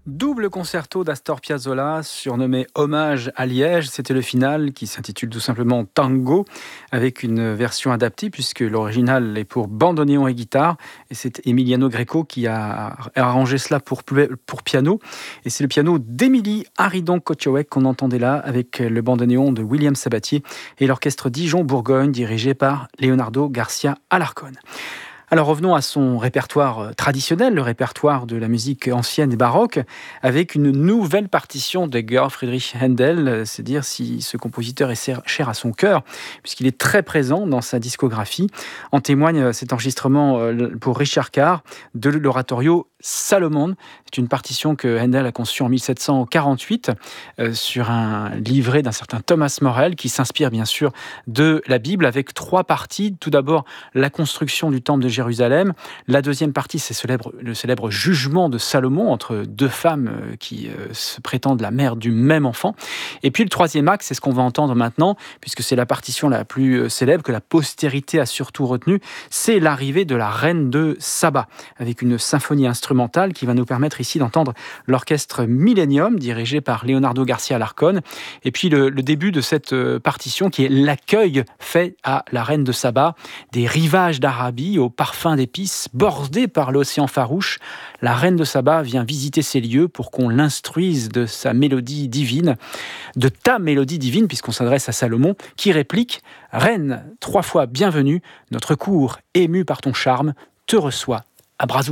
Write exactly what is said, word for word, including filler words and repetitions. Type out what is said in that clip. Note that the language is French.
Double concerto d'Astor Piazzolla, surnommé Hommage à Liège. C'était le final qui s'intitule tout simplement Tango, avec une version adaptée puisque l'original est pour bandoneon et guitare. Et c'est Emiliano Greco qui a arrangé cela pour, pour piano. Et c'est le piano d'Émilie Haridon-Kotioek qu'on entendait là avec le bandoneon de William Sabatier et l'orchestre Dijon-Bourgogne dirigé par Leonardo Garcia Alarcón. Alors revenons à son répertoire traditionnel, le répertoire de la musique ancienne et baroque, avec une nouvelle partition de Georg Friedrich Händel, c'est dire si ce compositeur est cher à son cœur, puisqu'il est très présent dans sa discographie. En témoigne cet enregistrement pour Richard Carr de l'oratorio Salomon. C'est une partition que Händel a conçue en dix-sept cent quarante-huit euh, sur un livret d'un certain Thomas Morel qui s'inspire bien sûr de la Bible avec trois parties. Tout d'abord, la construction du temple de Jérusalem. La deuxième partie, c'est célèbre, le célèbre jugement de Salomon entre deux femmes euh, qui euh, se prétendent la mère du même enfant. Et puis le troisième acte, c'est ce qu'on va entendre maintenant, puisque c'est la partition la plus célèbre que la postérité a surtout retenue, c'est l'arrivée de la reine de Saba, avec une symphonie instrumentale qui va nous permettre ici d'entendre l'orchestre Millennium, dirigé par Leonardo Garcia Alarcón, et puis le, le début de cette partition qui est l'accueil fait à la reine de Saba, des rivages d'Arabie au parfum d'épices, bordés par l'océan farouche. La reine de Saba vient visiter ces lieux pour qu'on l'instruise de sa mélodie divine, de ta mélodie divine, puisqu'on s'adresse à Salomon, qui réplique « Reine, trois fois bienvenue, notre cour, ému par ton charme, te reçoit à bras ouverts ».